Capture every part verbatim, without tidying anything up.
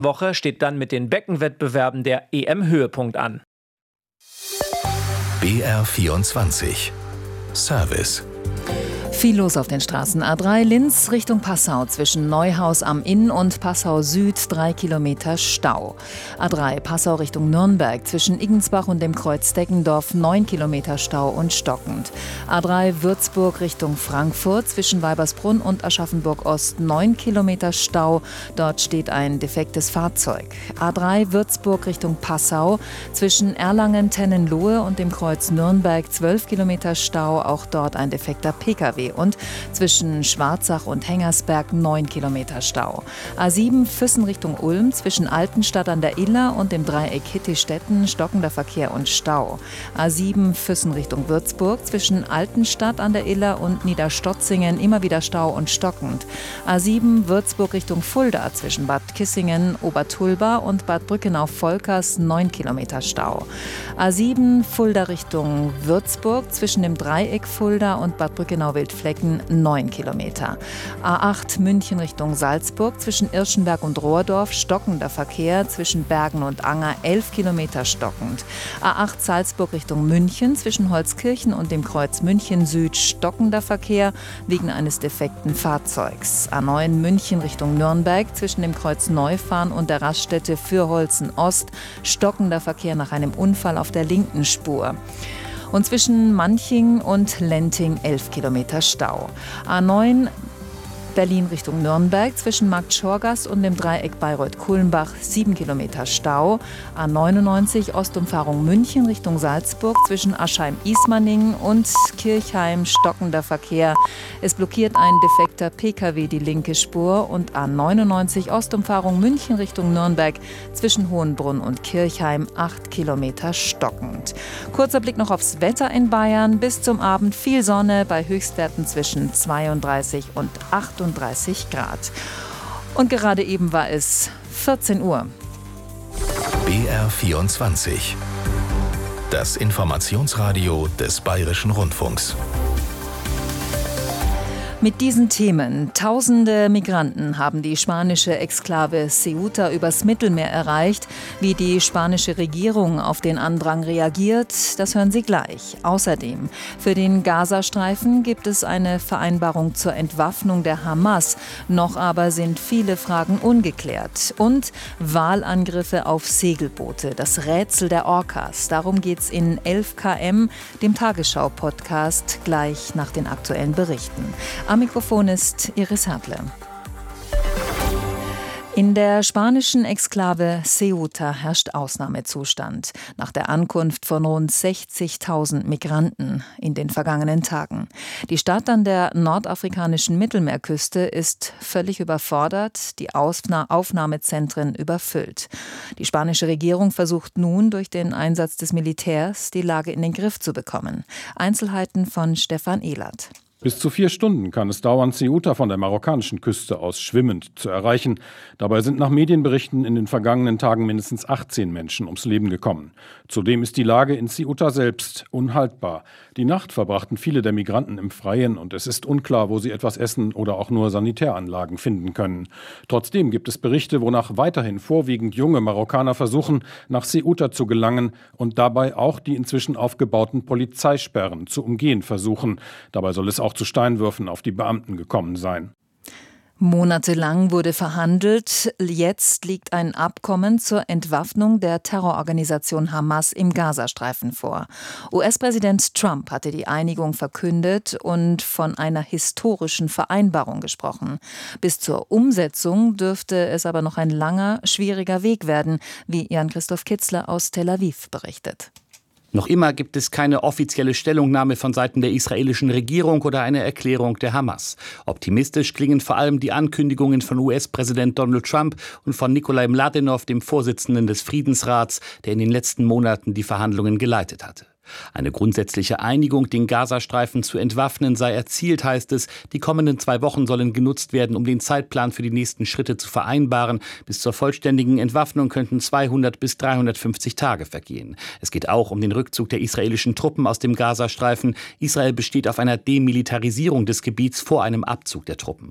Woche steht dann mit den Beckenwettbewerben der E M-Höhepunkt an. B R vierundzwanzig Service. Viel los auf den Straßen. A drei Linz Richtung Passau zwischen Neuhaus am Inn und Passau Süd drei Kilometer Stau. A drei Passau Richtung Nürnberg zwischen Iggensbach und dem Kreuz Deggendorf neun Kilometer Stau und stockend. A drei Würzburg Richtung Frankfurt zwischen Weibersbrunn und Aschaffenburg Ost neun Kilometer Stau. Dort steht ein defektes Fahrzeug. A drei Würzburg Richtung Passau zwischen Erlangen-Tennenlohe und dem Kreuz Nürnberg zwölf Kilometer Stau. Auch dort ein defekter Pkw. Und zwischen Schwarzach und Hengersberg neun Kilometer Stau. A sieben Füssen Richtung Ulm zwischen Altenstadt an der Iller und dem Dreieck Hittistetten stockender Verkehr und Stau. A sieben Füssen Richtung Würzburg zwischen Altenstadt an der Iller und Niederstotzingen immer wieder Stau und stockend. A sieben Würzburg Richtung Fulda zwischen Bad Kissingen, Obertulba und Bad Brückenau-Volkers neun Kilometer Stau. A sieben Fulda Richtung Würzburg zwischen dem Dreieck Fulda und Bad Brückenau-Wildflecken neun Kilometer. A acht München Richtung Salzburg zwischen Irschenberg und Rohrdorf stockender Verkehr, zwischen Bergen und Anger elf Kilometer stockend. A acht Salzburg Richtung München zwischen Holzkirchen und dem Kreuz München Süd stockender Verkehr wegen eines defekten Fahrzeugs. A neun München Richtung Nürnberg zwischen dem Kreuz Neufahren und der Raststätte Fürholzen Ost stockender Verkehr nach einem Unfall auf der linken Spur. Und zwischen Manching und Lenting elf Kilometer Stau. A neun Berlin Richtung Nürnberg zwischen Markt Schorgast und dem Dreieck Bayreuth-Kulmbach sieben Kilometer Stau. A neunundneunzig Ostumfahrung München Richtung Salzburg zwischen Aschheim-Ismaning und Kirchheim stockender Verkehr. Es blockiert ein defekter Pkw die linke Spur. Und A neunundneunzig Ostumfahrung München Richtung Nürnberg zwischen Hohenbrunn und Kirchheim acht Kilometer stockend. Kurzer Blick noch aufs Wetter in Bayern. Bis zum Abend viel Sonne bei Höchstwerten zwischen zweiunddreißig und achtunddreißig Grad. Und gerade eben war es vierzehn Uhr. B R vierundzwanzig. Das Informationsradio des Bayerischen Rundfunks. Mit diesen Themen. Tausende Migranten haben die spanische Exklave Ceuta übers Mittelmeer erreicht. Wie die spanische Regierung auf den Andrang reagiert, das hören Sie gleich. Außerdem, für den Gazastreifen gibt es eine Vereinbarung zur Entwaffnung der Hamas. Noch aber sind viele Fragen ungeklärt. Und Wahlangriffe auf Segelboote, das Rätsel der Orcas. Darum geht's in elf Kilometer, dem Tagesschau-Podcast, gleich nach den aktuellen Berichten. Am Mikrofon ist Iris Hertle. In der spanischen Exklave Ceuta herrscht Ausnahmezustand nach der Ankunft von rund sechzigtausend Migranten in den vergangenen Tagen. Die Stadt an der nordafrikanischen Mittelmeerküste ist völlig überfordert, die Aufna- Aufnahmezentren überfüllt. Die spanische Regierung versucht nun durch den Einsatz des Militärs die Lage in den Griff zu bekommen. Einzelheiten von Stefan Ehlert. Bis zu vier Stunden kann es dauern, Ceuta von der marokkanischen Küste aus schwimmend zu erreichen. Dabei sind nach Medienberichten in den vergangenen Tagen mindestens achtzehn Menschen ums Leben gekommen. Zudem ist die Lage in Ceuta selbst unhaltbar. Die Nacht verbrachten viele der Migranten im Freien und es ist unklar, wo sie etwas essen oder auch nur Sanitäranlagen finden können. Trotzdem gibt es Berichte, wonach weiterhin vorwiegend junge Marokkaner versuchen, nach Ceuta zu gelangen und dabei auch die inzwischen aufgebauten Polizeisperren zu umgehen versuchen. Dabei soll es auch zu Steinwürfen auf die Beamten gekommen sein. Monatelang wurde verhandelt. Jetzt liegt ein Abkommen zur Entwaffnung der Terrororganisation Hamas im Gazastreifen vor. U S-Präsident Trump hatte die Einigung verkündet und von einer historischen Vereinbarung gesprochen. Bis zur Umsetzung dürfte es aber noch ein langer, schwieriger Weg werden, wie Jan-Christoph Kitzler aus Tel Aviv berichtet. Noch immer gibt es keine offizielle Stellungnahme von Seiten der israelischen Regierung oder eine Erklärung der Hamas. Optimistisch klingen vor allem die Ankündigungen von U S-Präsident Donald Trump und von Nikolai Mladenov, dem Vorsitzenden des Friedensrats, der in den letzten Monaten die Verhandlungen geleitet hatte. Eine grundsätzliche Einigung, den Gazastreifen zu entwaffnen, sei erzielt, heißt es. Die kommenden zwei Wochen sollen genutzt werden, um den Zeitplan für die nächsten Schritte zu vereinbaren. Bis zur vollständigen Entwaffnung könnten zweihundert bis dreihundertfünfzig Tage vergehen. Es geht auch um den Rückzug der israelischen Truppen aus dem Gazastreifen. Israel besteht auf einer Demilitarisierung des Gebiets vor einem Abzug der Truppen.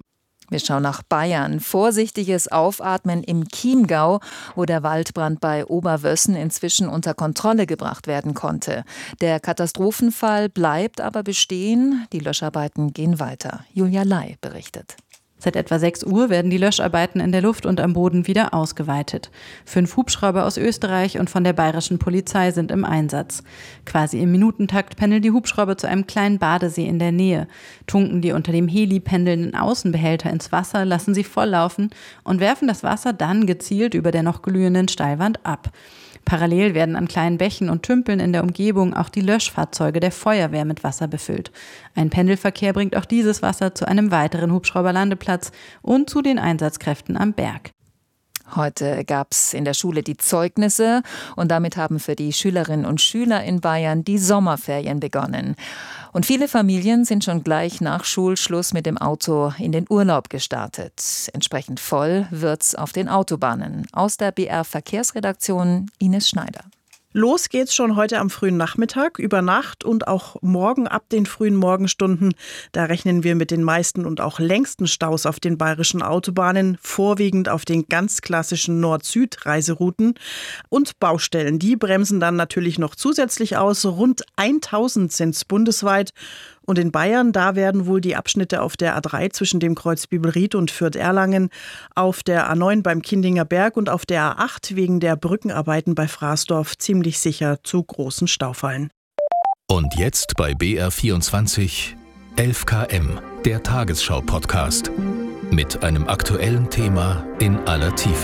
Wir schauen nach Bayern. Vorsichtiges Aufatmen im Chiemgau, wo der Waldbrand bei Oberwössen inzwischen unter Kontrolle gebracht werden konnte. Der Katastrophenfall bleibt aber bestehen. Die Löscharbeiten gehen weiter. Julia Lai berichtet. Seit etwa sechs Uhr werden die Löscharbeiten in der Luft und am Boden wieder ausgeweitet. Fünf Hubschrauber aus Österreich und von der bayerischen Polizei sind im Einsatz. Quasi im Minutentakt pendeln die Hubschrauber zu einem kleinen Badesee in der Nähe, tunken die unter dem Heli pendelnden Außenbehälter ins Wasser, lassen sie volllaufen und werfen das Wasser dann gezielt über der noch glühenden Steilwand ab. Parallel werden an kleinen Bächen und Tümpeln in der Umgebung auch die Löschfahrzeuge der Feuerwehr mit Wasser befüllt. Ein Pendelverkehr bringt auch dieses Wasser zu einem weiteren Hubschrauberlandeplatz und zu den Einsatzkräften am Berg. Heute gab es in der Schule die Zeugnisse und damit haben für die Schülerinnen und Schüler in Bayern die Sommerferien begonnen. Und viele Familien sind schon gleich nach Schulschluss mit dem Auto in den Urlaub gestartet. Entsprechend voll wird's auf den Autobahnen. Aus der B R-Verkehrsredaktion Ines Schneider. Los geht's schon heute am frühen Nachmittag, über Nacht und auch morgen ab den frühen Morgenstunden. Da rechnen wir mit den meisten und auch längsten Staus auf den bayerischen Autobahnen, vorwiegend auf den ganz klassischen Nord-Süd-Reiserouten. Und Baustellen, die bremsen dann natürlich noch zusätzlich aus. Rund tausend sind's bundesweit. Und in Bayern, da werden wohl die Abschnitte auf der A drei zwischen dem Kreuz Bibelried und Fürth-Erlangen, auf der A neun beim Kindinger Berg und auf der A acht wegen der Brückenarbeiten bei Fraßdorf ziemlich sicher zu großen Staufallen. Und jetzt bei B R vierundzwanzig elf Kilometer, der Tagesschau-Podcast. Mit einem aktuellen Thema in aller Tiefe.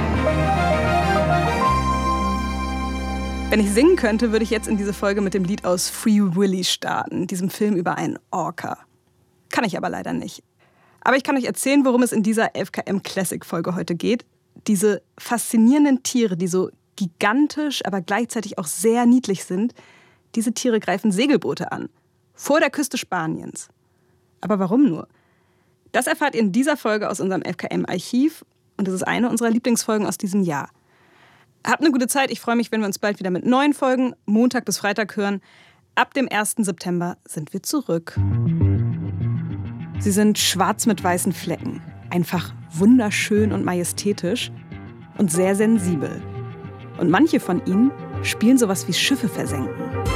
Wenn ich singen könnte, würde ich jetzt in diese Folge mit dem Lied aus Free Willy starten, diesem Film über einen Orca. Kann ich aber leider nicht. Aber ich kann euch erzählen, worum es in dieser elf Kilometer Classic-Folge heute geht. Diese faszinierenden Tiere, die so gigantisch, aber gleichzeitig auch sehr niedlich sind, diese Tiere greifen Segelboote an. Vor der Küste Spaniens. Aber warum nur? Das erfahrt ihr in dieser Folge aus unserem elf Kilometer Archiv. Und es ist eine unserer Lieblingsfolgen aus diesem Jahr. Habt eine gute Zeit. Ich freue mich, wenn wir uns bald wieder mit neuen Folgen Montag bis Freitag hören. Ab dem ersten September sind wir zurück. Sie sind schwarz mit weißen Flecken. Einfach wunderschön und majestätisch und sehr sensibel. Und manche von ihnen spielen sowas wie Schiffe versenken.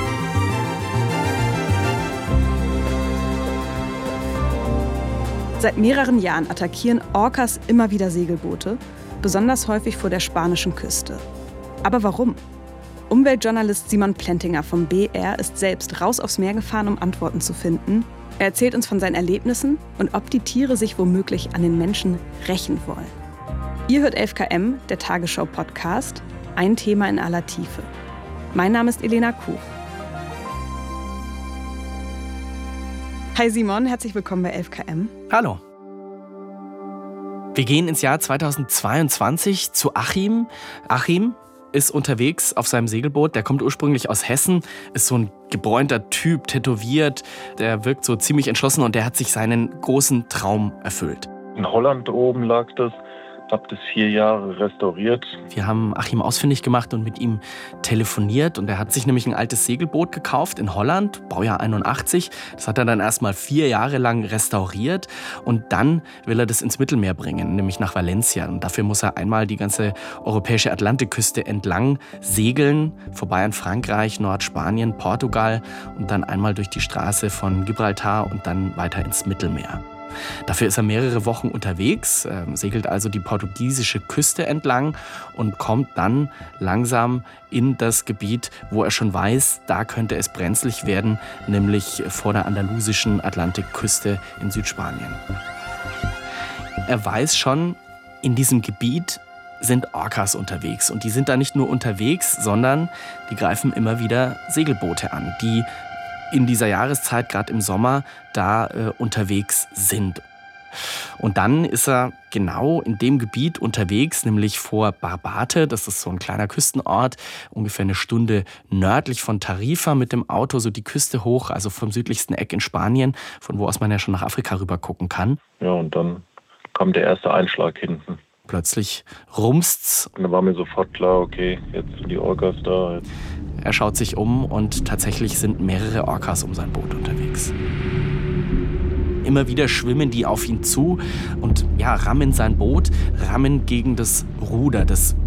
Seit mehreren Jahren attackieren Orcas immer wieder Segelboote, besonders häufig vor der spanischen Küste. Aber warum? Umweltjournalist Simon Plentinger vom B R ist selbst raus aufs Meer gefahren, um Antworten zu finden. Er erzählt uns von seinen Erlebnissen und ob die Tiere sich womöglich an den Menschen rächen wollen. Ihr hört elf Kilometer, der Tagesschau-Podcast, ein Thema in aller Tiefe. Mein Name ist Elena Kuch. Hi Simon, herzlich willkommen bei elf Kilometer. Hallo. Wir gehen ins Jahr zweitausendzweiundzwanzig zu Achim. Achim ist unterwegs auf seinem Segelboot. Der kommt ursprünglich aus Hessen, ist so ein gebräunter Typ, tätowiert. Der wirkt so ziemlich entschlossen und der hat sich seinen großen Traum erfüllt. In Holland oben lag das. Habe das vier Jahre restauriert. Wir haben Achim ausfindig gemacht und mit ihm telefoniert. Und er hat sich nämlich ein altes Segelboot gekauft in Holland, Baujahr einundachtzig. Das hat er dann erstmal vier Jahre lang restauriert. Und dann will er das ins Mittelmeer bringen, nämlich nach Valencia. Und dafür muss er einmal die ganze europäische Atlantikküste entlang segeln, vorbei an Frankreich, Nordspanien, Portugal und dann einmal durch die Straße von Gibraltar und dann weiter ins Mittelmeer. Dafür ist er mehrere Wochen unterwegs, äh, segelt also die portugiesische Küste entlang und kommt dann langsam in das Gebiet, wo er schon weiß, da könnte es brenzlig werden, nämlich vor der andalusischen Atlantikküste in Südspanien. Er weiß schon, in diesem Gebiet sind Orcas unterwegs. Und die sind da nicht nur unterwegs, sondern die greifen immer wieder Segelboote an, die in dieser Jahreszeit, gerade im Sommer, da äh, unterwegs sind. Und dann ist er genau in dem Gebiet unterwegs, nämlich vor Barbate. Das ist so ein kleiner Küstenort, ungefähr eine Stunde nördlich von Tarifa mit dem Auto, so die Küste hoch, also vom südlichsten Eck in Spanien, von wo aus man ja schon nach Afrika rüber gucken kann. Ja, und dann kam der erste Einschlag hinten. Plötzlich rumst's. Und dann war mir sofort klar, okay, jetzt sind die Orcas da. Jetzt. Er schaut sich um und tatsächlich sind mehrere Orcas um sein Boot unterwegs. immer wieder schwimmen die auf ihn zu und ja, rammen sein Boot, rammen gegen das Ruder. Das